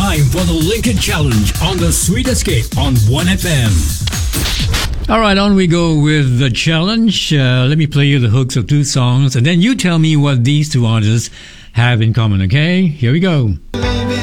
time for the Linkage Challenge on the Sweet Escape on 1FM. All right, on we go with the challenge. Let me play you the hooks of two songs, and then you tell me what these two artists have in common, okay? Here we go. Baby,